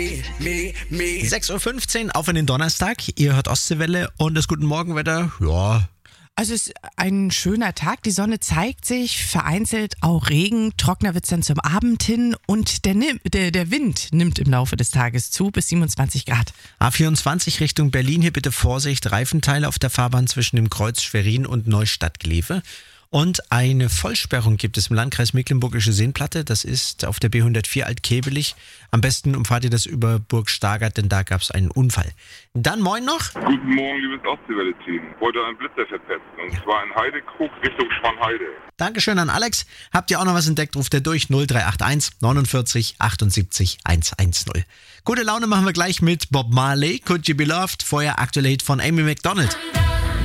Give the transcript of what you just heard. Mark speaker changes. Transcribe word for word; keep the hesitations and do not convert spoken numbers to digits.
Speaker 1: sechs Uhr fünfzehn auf in den Donnerstag. Ihr hört Ostseewelle und das Guten Morgenwetter, ja.
Speaker 2: Also es ist ein schöner Tag, die Sonne zeigt sich, vereinzelt auch Regen, trockener wird es dann zum Abend hin und der, der, der Wind nimmt im Laufe des Tages zu bis siebenundzwanzig Grad.
Speaker 1: A vierundzwanzig Richtung Berlin, hier bitte Vorsicht, Reifenteile auf der Fahrbahn zwischen dem Kreuz Schwerin und Neustadt-Glewe. Und eine Vollsperrung gibt es im Landkreis Mecklenburgische Seenplatte. Das ist auf der B hundertvier Altkebelig. Am besten umfahrt ihr das über Burg Stargard, denn da gab es einen Unfall. Dann moin noch.
Speaker 3: Guten Morgen, liebes Ostseewelle-Team. Wollte einen Blitzer verpetzen. Und ja. zwar in Heidekrug Richtung Schwanheide.
Speaker 1: Dankeschön an Alex. Habt ihr auch noch was entdeckt, ruft ihr durch null drei acht eins neunundvierzig achtundsiebzig hundertzehn. Gute Laune machen wir gleich mit Bob Marley, Could You Be Loved, vorher aktuell Hit von Amy Macdonald.